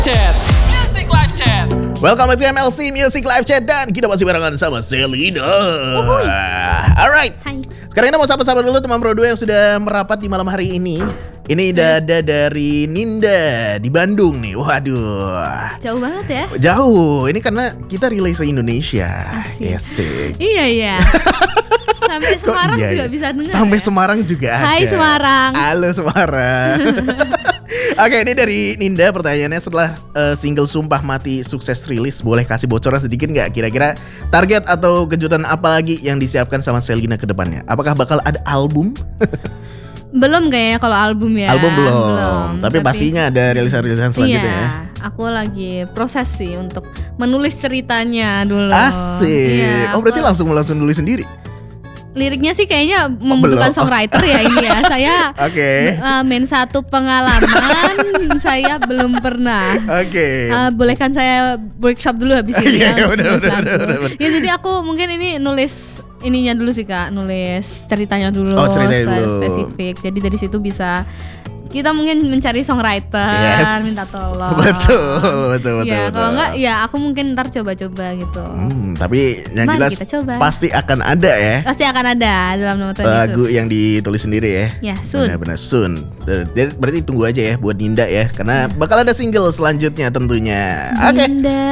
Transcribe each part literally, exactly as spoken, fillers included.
Chat, Music Live Chat. Welcome to M L C Music Live Chat dan kita masih barengan sama Selina. Uhuy. Alright. Hai. Sekarang kita mau sapa-sapa dulu teman Pro dua yang sudah merapat di malam hari ini. Ini dada dari Ninda di Bandung nih. Waduh. Jauh banget ya. Jauh. Ini karena kita relay se-Indonesia. Asik. Asik. Iya iya. Sampai Kok Semarang iya, juga ya? bisa dengar. Sampai ya? Semarang juga ada. Hai Semarang. Halo Semarang. Oke, ini dari Ninda pertanyaannya setelah uh, single Sumpah Mati sukses rilis, boleh kasih bocoran sedikit nggak kira-kira target atau kejutan apa lagi yang disiapkan sama Selina ke depannya? Apakah bakal ada album? Belum kayaknya kalau album ya. Album belum, belum. tapi, pastinya ada rilisan-rilisan selanjutnya iya, ya. Aku lagi proses sih untuk menulis ceritanya dulu. Asik. Iya, Oh berarti aku- langsung langsung nulis sendiri? Liriknya sih kayaknya membutuhkan belum. songwriter ya ini ya. Saya Oke. uh, main satu pengalaman saya belum pernah. Oke. Uh, bolehkan saya workshop dulu habis ini Iya, ya, untuk udah, nulis udah, lagu. udah, udah, udah. Ya jadi aku mungkin ini nulis ininya dulu sih Kak, nulis ceritanya dulu, Oh, ceritanya secara dulu. spesifik. Jadi dari situ bisa kita mungkin mencari songwriter, Yes. minta tolong. Betul, betul, betul. Ya betul. kalau enggak ya aku mungkin ntar coba-coba gitu. Hmm, tapi yang Mari jelas kita coba. pasti akan ada ya. Pasti akan ada dalam nama Tuhan Lagu Yesus. yang ditulis sendiri ya. Ya, soon. Benar-benar soon. Ber- Berarti tunggu aja ya buat Ninda ya, karena bakal ada single selanjutnya tentunya. Oke. Dinda.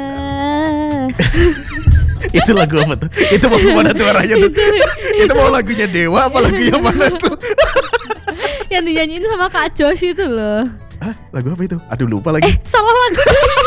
Itu lagu apa tuh? Itu mau mana tuh arahnya tuh? Itu mau lagunya Dewa apa lagunya mana tuh? Yang dinyanyiin sama Kak Josh itu loh. Hah, lagu apa itu? Aduh lupa lagi. Eh, salah lagu.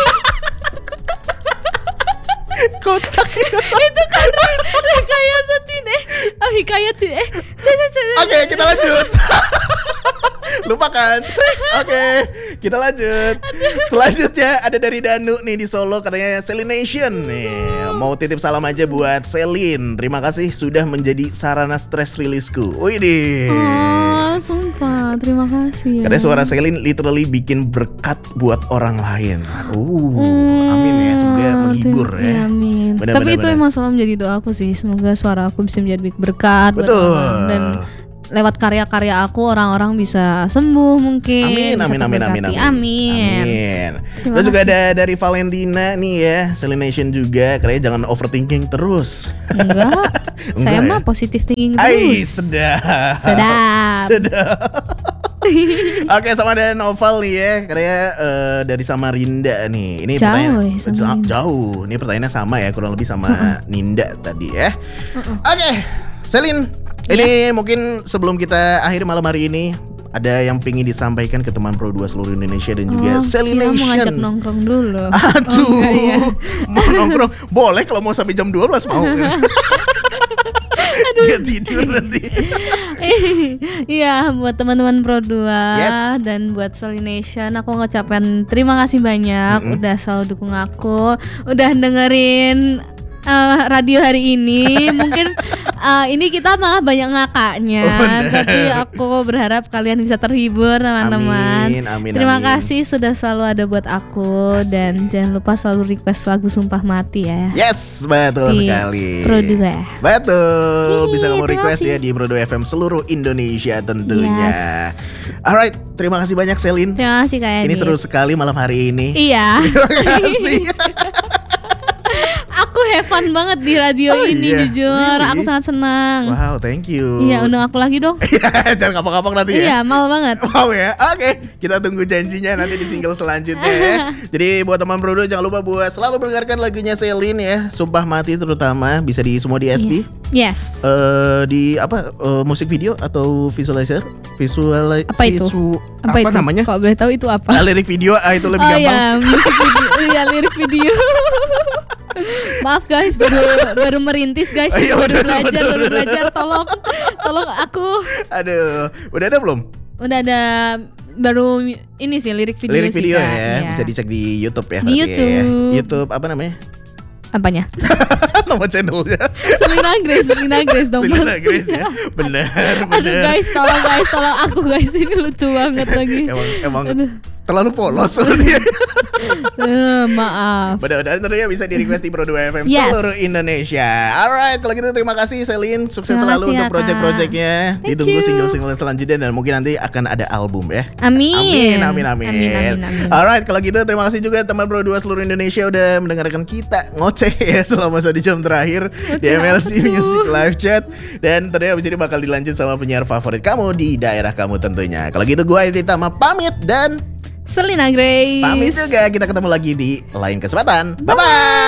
Kocak. Itu kan rekayasa Cin eh oh hikayat Cin eh Oke, kita lanjut. Lupakan. Oke, kita lanjut. Selanjutnya ada dari Danu nih di Solo, katanya Selination nih. Mau titip salam aja buat Selin. Terima kasih sudah menjadi sarana stres rilisku. Wih deh. Oh sumpah terima kasih ya. Katanya suara Selin literally bikin berkat buat orang lain. Uh, Hmm, amin ya, semoga menghibur terima- ya. ya, amin. Benar, Tapi benar, itu benar. emang selalu menjadi doaku sih. Semoga suara aku bisa menjadi berkat buat Betul. orang dan lewat karya-karya aku orang-orang bisa sembuh mungkin. Amin, bisa amin, amin, amin, terberkati. amin. Amin. Amin. Terima Terus juga kasih. ada dari Valentina nih ya, Selination juga. Katanya jangan overthinking terus. Enggak. Saya Enggak mah ya? positive thinking Ai, terus. sedap. Sedap. Sedap. Oke, sama ada Novel nih ya, katanya eh, dari Samarinda nih. Ini Jauh pertanyaan ya, Samarinda. jauh. Ini pertanyaannya sama ya, kurang lebih sama Ninda tadi ya. Oke, Selin. Ini mungkin sebelum kita akhir malam hari ini, ada yang pengen disampaikan ke teman Pro dua seluruh Indonesia dan juga Oh, kira Selination. mau ngajak nongkrong dulu. Aduh, Oh, enggak ya. mau nongkrong boleh kalau mau sampai jam dua belas mau. Gak tidur nanti. Iya, buat teman-teman Pro dua Yes. dan buat Selination aku ngucapin terima kasih banyak Mm-mm. udah selalu dukung aku, udah dengerin eh, radio hari ini. Mungkin eh, ini kita malah banyak ngakaknya, Oh, bener. tapi aku berharap kalian bisa terhibur teman-teman. Amin, amin, Terima amin. kasih sudah selalu ada buat aku. Asik. Dan jangan lupa selalu request lagu Sumpah Mati ya. Yes, betul Di sekali. Pro dua. Betul, Ih, bisa kamu terima request kasih. ya di Pro dua F M seluruh Indonesia tentunya. Yes. Alright, terima kasih banyak Selin. Terima kasih Kak Ini Edit. seru sekali malam hari ini. Iya. Terima kasih. Aku have fun banget di radio Oh, ini iya? jujur. Really? Aku sangat senang. Wow, thank you. Iya, undang aku lagi dong. Jangan kapok-kapok nanti ya. Iya, mau banget. Mau ya, oke. Kita tunggu janjinya nanti di single selanjutnya ya. Jadi buat teman Bro jangan lupa buat selalu mendengarkan lagunya Selin ya. Sumpah Mati terutama bisa di semua di S P. Yes. Eh di apa eh, musik video atau visualizer? Visual Apa itu? visu- Apa, itu? namanya? Kok boleh tahu itu apa? Ah, lirik video ah, itu lebih Oh gampang. ya, musik video. Iya, lirik video. Maaf guys, baru baru merintis guys, Oh, iya, baru bener, belajar, bener, baru bener. belajar. Tolong, tolong aku. Aduh, udah ada belum? Udah ada baru ini sih lirik video Lirik sih, video Kak. ya, Iya. bisa dicek di YouTube ya. Di berarti YouTube. Ya. YouTube apa namanya? Apanya? Nama channelnya. Selina Grace, Selina Grace dong. Selina maksudnya. Grace ya. Benar, Aduh benar. guys, tolong guys, tolong aku guys, ini lucu banget lagi. Emang emang Aduh. terlalu polos sepertinya. Eh, maaf. Mudah-mudahan tentunya bisa di request di Pro dua F M Yes. seluruh Indonesia. Alright, kalau gitu terima kasih Selin. Sukses Terima selalu kasih untuk ya, Kak. project-projectnya. Thank Ditunggu you. single-single selanjutnya dan mungkin nanti akan ada album ya. Amin. Amin, amin, amin. Amin, amin, amin. Alright, kalau gitu terima kasih juga teman Pro dua seluruh Indonesia udah mendengarkan kita ngoceh ya selama satu jam terakhir di M L C apa tuh? Music Live Chat. Dan tentunya abis ini bakal dilanjut sama penyiar favorit kamu di daerah kamu tentunya. Kalau gitu gue Edi Tama pamit dan Selina Grace. pamit juga. Kita ketemu lagi di lain kesempatan. Bye-bye.